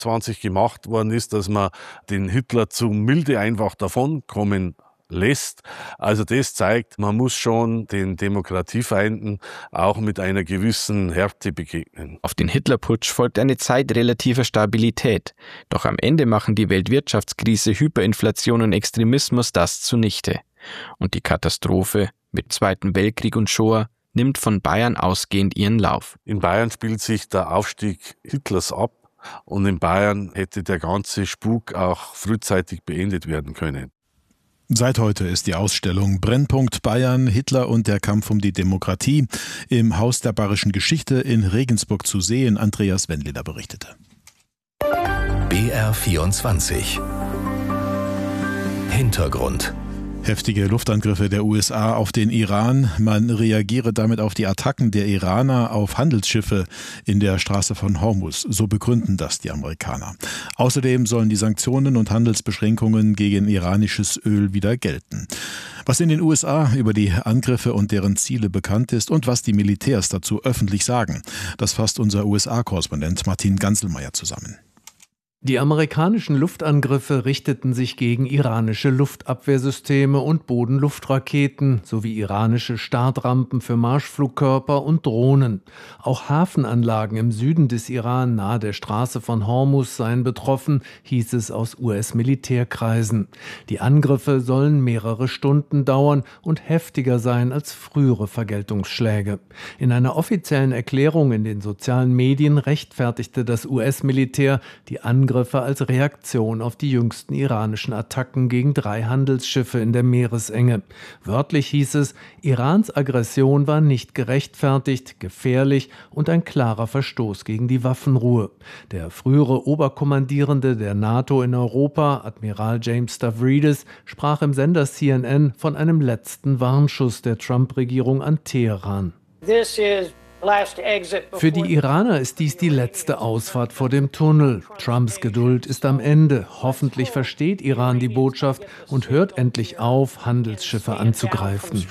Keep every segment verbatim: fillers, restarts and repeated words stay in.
achtundzwanzig gemacht worden ist, dass man den Hitler zu milde einfach davonkommen lässt. Also das zeigt, man muss schon den Demokratiefeinden auch mit einer gewissen Härte begegnen. Auf den Hitlerputsch folgt eine Zeit relativer Stabilität. Doch am Ende machen die Weltwirtschaftskrise, Hyperinflation und Extremismus das zunichte. Und die Katastrophe mit Zweiten Weltkrieg und Shoah nimmt von Bayern ausgehend ihren Lauf. In Bayern spielt sich der Aufstieg Hitlers ab und in Bayern hätte der ganze Spuk auch frühzeitig beendet werden können. Seit heute ist die Ausstellung Brennpunkt Bayern, Hitler und der Kampf um die Demokratie im Haus der Bayerischen Geschichte in Regensburg zu sehen. Andreas Wendlinger berichtete. B R vierundzwanzig Hintergrund. Heftige Luftangriffe der U S A auf den Iran. Man reagiere damit auf die Attacken der Iraner auf Handelsschiffe in der Straße von Hormuz. So begründen das die Amerikaner. Außerdem sollen die Sanktionen und Handelsbeschränkungen gegen iranisches Öl wieder gelten. Was in den U S A über die Angriffe und deren Ziele bekannt ist und was die Militärs dazu öffentlich sagen, das fasst unser U S A-Korrespondent Martin Ganselmeier zusammen. Die amerikanischen Luftangriffe richteten sich gegen iranische Luftabwehrsysteme und Bodenluftraketen sowie iranische Startrampen für Marschflugkörper und Drohnen. Auch Hafenanlagen im Süden des Iran nahe der Straße von Hormuz seien betroffen, hieß es aus U S-Militärkreisen. Die Angriffe sollen mehrere Stunden dauern und heftiger sein als frühere Vergeltungsschläge. In einer offiziellen Erklärung in den sozialen Medien rechtfertigte das U S-Militär die Angriffe als Reaktion auf die jüngsten iranischen Attacken gegen drei Handelsschiffe in der Meeresenge. Wörtlich hieß es, Irans Aggression war nicht gerechtfertigt, gefährlich und ein klarer Verstoß gegen die Waffenruhe. Der frühere Oberkommandierende der NATO in Europa, Admiral James Stavridis, sprach im Sender C N N von einem letzten Warnschuss der Trump-Regierung an Teheran. This is Für die Iraner ist dies die letzte Ausfahrt vor dem Tunnel. Trumps Geduld ist am Ende. Hoffentlich versteht Iran die Botschaft und hört endlich auf, Handelsschiffe anzugreifen.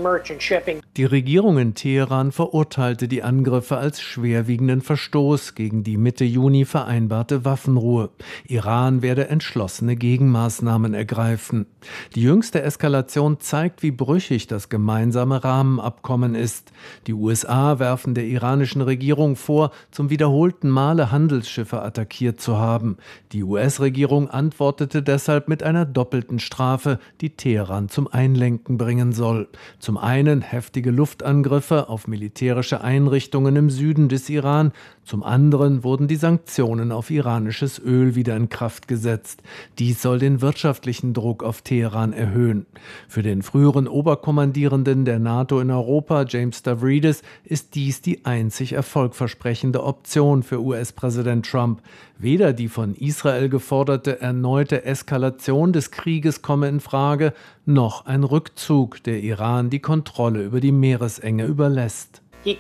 Die Regierung in Teheran verurteilte die Angriffe als schwerwiegenden Verstoß gegen die Mitte Juni vereinbarte Waffenruhe. Iran werde entschlossene Gegenmaßnahmen ergreifen. Die jüngste Eskalation zeigt, wie brüchig das gemeinsame Rahmenabkommen ist. Die U S A werfen der iranischen Regierung vor, zum wiederholten Male Handelsschiffe attackiert zu haben. Die U S-Regierung antwortete deshalb mit einer doppelten Strafe, die Teheran zum Einlenken bringen soll. Zum einen heftige Luftangriffe auf militärische Einrichtungen im Süden des Iran, zum anderen wurden die Sanktionen auf iranisches Öl wieder in Kraft gesetzt. Dies soll den wirtschaftlichen Druck auf Teheran erhöhen. Für den früheren Oberkommandierenden der NATO in Europa, James Stavridis, ist dies die einzig erfolgversprechende Option für U S-Präsident Trump. Weder die von Israel geforderte erneute Eskalation des Krieges komme in Frage, noch ein Rückzug, der Iran die Kontrolle über die Meeresenge überlässt.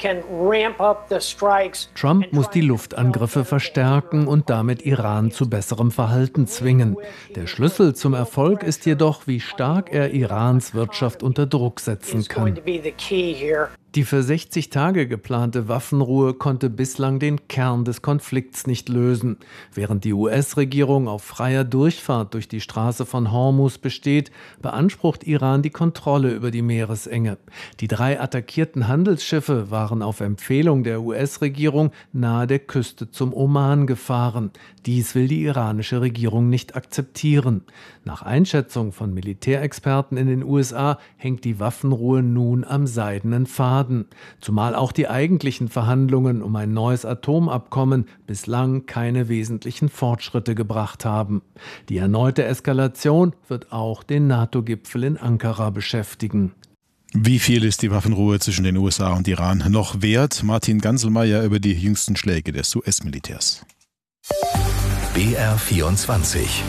Trump muss die Luftangriffe verstärken und damit Iran zu besserem Verhalten zwingen. Der Schlüssel zum Erfolg ist jedoch, wie stark er Irans Wirtschaft unter Druck setzen kann. Die für sechzig Tage geplante Waffenruhe konnte bislang den Kern des Konflikts nicht lösen. Während die U S-Regierung auf freier Durchfahrt durch die Straße von Hormuz besteht, beansprucht Iran die Kontrolle über die Meeresenge. Die drei attackierten Handelsschiffe waren auf Empfehlung der U S-Regierung nahe der Küste zum Oman gefahren. Dies will die iranische Regierung nicht akzeptieren. Nach Einschätzung von Militärexperten in den U S A hängt die Waffenruhe nun am seidenen Faden. Zumal auch die eigentlichen Verhandlungen um ein neues Atomabkommen bislang keine wesentlichen Fortschritte gebracht haben. Die erneute Eskalation wird auch den NATO-Gipfel in Ankara beschäftigen. Wie viel ist die Waffenruhe zwischen den U S A und Iran noch wert? Martin Ganselmeier über die jüngsten Schläge des U S-Militärs. B R vierundzwanzig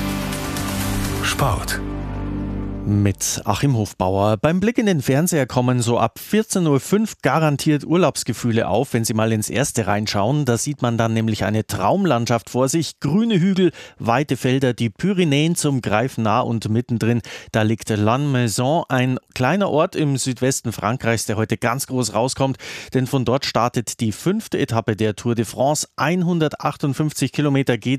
Sport. Mit Achim Hofbauer. Beim Blick in den Fernseher kommen so ab vierzehn Uhr fünf garantiert Urlaubsgefühle auf, wenn Sie mal ins Erste reinschauen. Da sieht man dann nämlich eine Traumlandschaft vor sich. Grüne Hügel, weite Felder, die Pyrenäen zum Greifen nah und mittendrin. Da liegt Lannemezan, ein kleiner Ort im Südwesten Frankreichs, der heute ganz groß rauskommt. Denn von dort startet die fünfte Etappe der Tour de France. hundertachtundfünfzig Kilometer geht